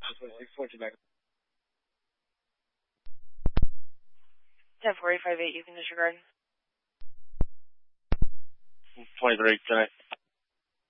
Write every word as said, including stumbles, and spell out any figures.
ten forty-five eight, you can disregard. twenty-three, tonight.